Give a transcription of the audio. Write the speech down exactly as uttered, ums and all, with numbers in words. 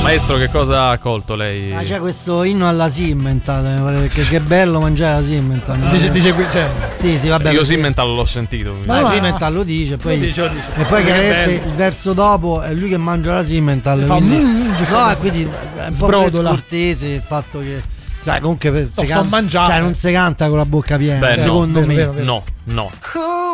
Maestro, che cosa ha colto lei? Ah, c'è questo inno alla Simmental, mi pare, perché che bello mangiare la Simmental. Dice, dice qui, cioè. Sì, sì, vabbè. Io perché... Simmental l'ho sentito. Ma la Simmental lo dice, poi lo dice, lo dice. E poi chiaramente il verso dopo è lui che mangia la Simmental. Fa, Quindi, mm, no, e quindi è un po' scortese il fatto che. Cioè, comunque no, si sto can... mangiando. Cioè, non si canta con la bocca piena. Beh, secondo no, me. vero, vero. No, no.